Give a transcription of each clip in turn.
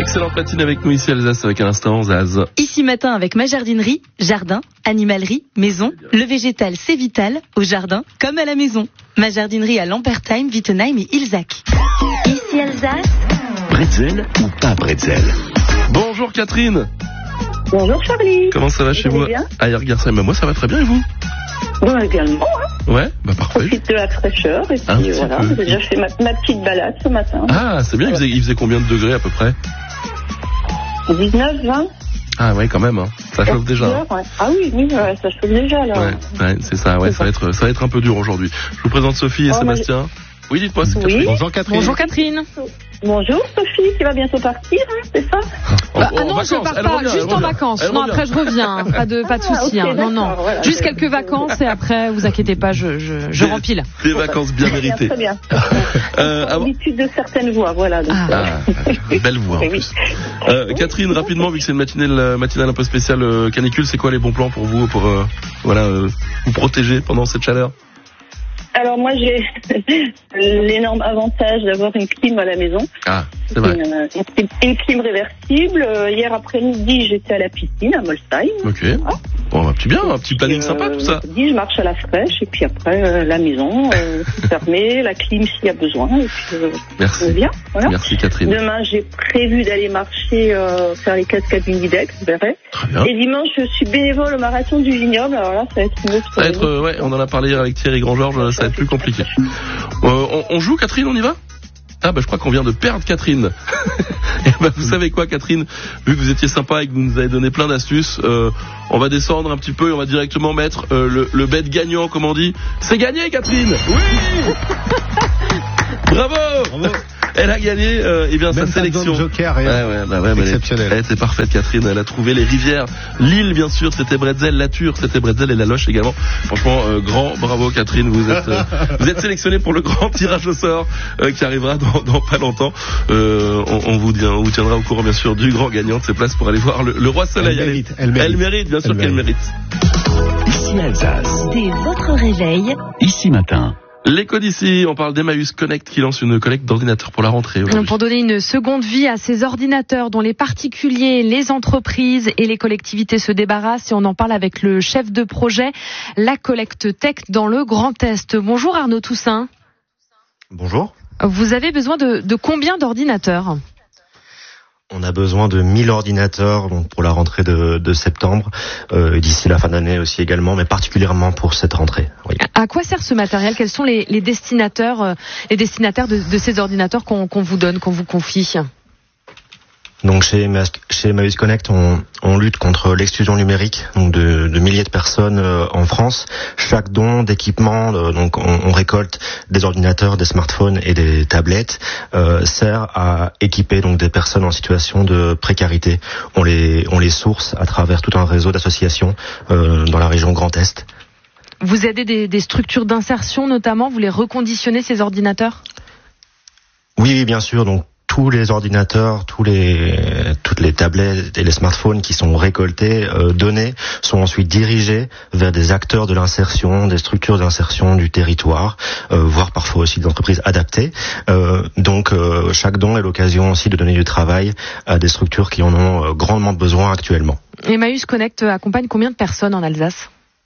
Excellente matinée avec nous ici à Alsace avec à l'instant Zaz. Ici matin avec ma jardinerie, jardin, animalerie, maison, le végétal c'est vital, au jardin comme à la maison. Ma jardinerie à Lampertheim, Wittenheim et Ilzac. Ici Alsace. Bretzel ou pas bretzel? Bonjour Catherine. Bonjour Charlie. Comment ça va chez vous? Bien à Ergersheim? Moi ça va très bien et vous? Bon, également. Ouais, bah parfait. Profite de la fraîcheur et puis voilà. J'ai déjà fait ma petite balade ce matin. Ah, c'est bien. Il faisait combien de degrés à peu près? 19, 20. Ah ouais, quand même. Hein. Ça chauffe déjà. Ouais. Ah oui, ça chauffe déjà là. Ouais, c'est ça. Ouais, ça va être un peu dur aujourd'hui. Je vous présente Sophie et Sébastien. Oui, dites-moi. C'est Catherine. Bonjour Catherine. Bonjour Catherine. Bonjour Sophie, tu vas bientôt partir, c'est ça? Non, je pars pas, juste en vacances. Non, après je reviens, pas de soucis. Okay, non. Voilà, juste quelques vacances et après, vous inquiétez pas, je rempile. Des vacances bien méritées. Très bien. L'habitude de certaines voix, voilà. Donc, belle voix en plus. Catherine, rapidement, vu que c'est une matinale un peu spéciale canicule, c'est quoi les bons plans pour vous pour vous protéger pendant cette chaleur? Alors moi j'ai l'énorme avantage d'avoir une clim à la maison. Ah, c'est vrai. Une clim réversible. Hier après-midi j'étais à la piscine à Molsheim. Ok. Voilà. Bon, un petit planning sympa tout ça. Je marche à la fraîche et puis après la maison fermée, la clim s'il y a besoin. Et puis, merci. Bien, voilà. Merci Catherine. Demain j'ai prévu d'aller marcher faire les cascades du Nidex, vous verrez. Très bien. Et dimanche je suis bénévole au marathon du vignoble. Alors là ça va être une autre. Ça va être on en a parlé hier avec Thierry Grandgeorges. Ça va être plus compliqué. On joue Catherine, on y va? Ah je crois qu'on vient de perdre Catherine. Et vous savez quoi Catherine, vu que vous étiez sympa et que vous nous avez donné plein d'astuces, on va descendre un petit peu et on va directement mettre le bet gagnant, comme on dit. C'est gagné Catherine. Oui. Bravo. Elle a gagné sa sélection. Joker, exceptionnel. Elle était parfaite Catherine, elle a trouvé les rivières, l'île bien sûr, c'était Bretzel, la Ture, c'était Bretzel et la Loche également. Franchement, grand bravo Catherine, vous êtes sélectionnée pour le grand tirage au sort qui arrivera dans pas longtemps. On vous tiendra au courant bien sûr du grand gagnant de ces places pour aller voir le Roi Soleil. Elle mérite, bien sûr qu'elle mérite. Ici Alsace. Dès votre réveil. Ici matin. L'écho d'ici, on parle d'Emmaüs Connect qui lance une collecte d'ordinateurs pour la rentrée. Pour donner une seconde vie à ces ordinateurs dont les particuliers, les entreprises et les collectivités se débarrassent. Et on en parle avec le chef de projet, la collecte tech dans le Grand Est. Bonjour Arnaud Toussaint. Bonjour. Vous avez besoin de combien d'ordinateurs ? On a besoin de 1000 ordinateurs donc pour la rentrée de septembre, d'ici la fin d'année aussi également, mais particulièrement pour cette rentrée. Oui. À quoi sert ce matériel ? Quels sont les destinataires de ces ordinateurs qu'on vous donne, qu'on vous confie ? Donc chez Emmaüs Connect, on lutte contre l'exclusion numérique donc de milliers de personnes en France. Chaque don d'équipement, donc on récolte des ordinateurs, des smartphones et des tablettes, sert à équiper donc des personnes en situation de précarité. On les source à travers tout un réseau d'associations dans la région Grand Est. Vous aidez des structures d'insertion notamment, vous les reconditionnez ces ordinateurs ? Oui, bien sûr. Donc tous les ordinateurs, toutes les tablettes et les smartphones qui sont récoltés, donnés, sont ensuite dirigés vers des acteurs de l'insertion, des structures d'insertion du territoire, voire parfois aussi des entreprises adaptées. Donc chaque don est l'occasion aussi de donner du travail à des structures qui en ont grandement besoin actuellement. Emmaüs Connect accompagne combien de personnes en Alsace ?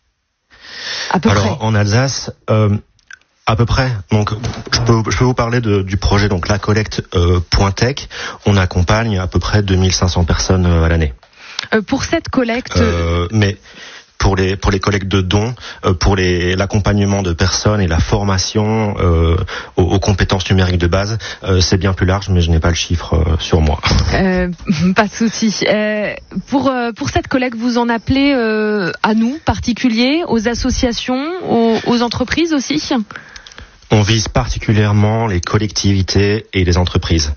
À peu près. En Alsace, à peu près. Donc, je peux vous parler du projet donc la collecte .tech. On accompagne à peu près 2500 personnes à l'année. Pour cette collecte, mais pour les collectes de dons, pour l'accompagnement de personnes et la formation aux compétences numériques de base, c'est bien plus large, mais je n'ai pas le chiffre sur moi. Pas de souci. Pour cette collecte, vous en appelez à nous, particuliers, aux associations, aux entreprises aussi ? On vise particulièrement les collectivités et les entreprises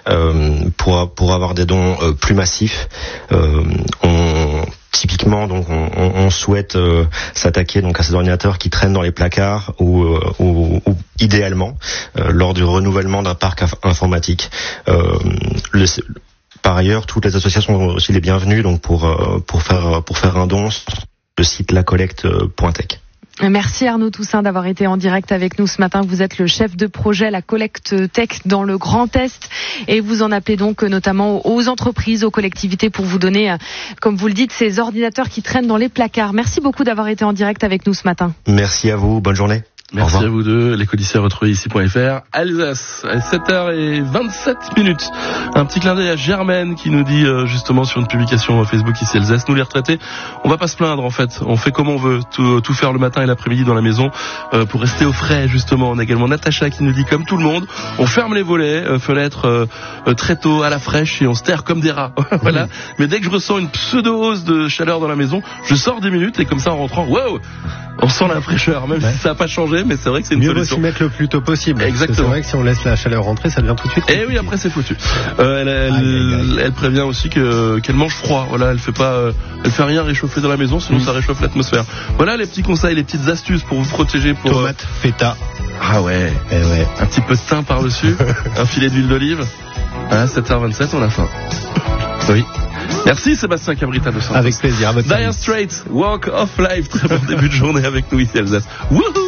pour avoir des dons plus massifs. Typiquement, donc, on souhaite s'attaquer donc à ces ordinateurs qui traînent dans les placards ou idéalement lors du renouvellement d'un parc informatique. Par ailleurs, toutes les associations sont aussi les bienvenues donc pour faire un don sur le site lacollecte.tech. Merci Arnaud Toussaint d'avoir été en direct avec nous ce matin. Vous êtes le chef de projet La Collecte Tech dans le Grand Est et vous en appelez donc notamment aux entreprises, aux collectivités pour vous donner, comme vous le dites, ces ordinateurs qui traînent dans les placards. Merci beaucoup d'avoir été en direct avec nous ce matin. Merci à vous, bonne journée. Merci à vous deux, les codiciens retrouvés ici.fr. Alsace, à 7h27. Un petit clin d'œil à Germaine qui nous dit justement sur une publication Facebook ici Alsace, nous les retraités, on va pas se plaindre en fait, on fait comme on veut, tout faire le matin et l'après-midi dans la maison pour rester au frais justement. On a également Natacha qui nous dit comme tout le monde, on ferme les volets, fenêtres très tôt à la fraîche et on se terre comme des rats. Voilà. Mais dès que je ressens une pseudo-hausse de chaleur dans la maison, je sors 10 minutes et comme ça en rentrant, wow, on sent la fraîcheur, même si ça n'a pas changé, mais c'est vrai que c'est une mieux solution. Mieux vaut s'y mettre le plus tôt possible. Exactement. C'est vrai que si on laisse la chaleur rentrer, ça devient tout de suite compliqué. Et oui, après c'est foutu. Elle prévient aussi qu'elle mange froid. Voilà, elle fait rien réchauffer dans la maison, sinon ça réchauffe l'atmosphère. Voilà les petits conseils, les petites astuces pour vous protéger. Pour tomate, feta. Ah ouais. Un petit peu de thym par-dessus, un filet d'huile d'olive. Voilà, 7h27, on a faim. Oui. Merci Sébastien Cabrita de Santos. Avec plaisir. Dire Straits, Walk of Life. Très bon début de journée avec nous ici Alsace. Wouhou!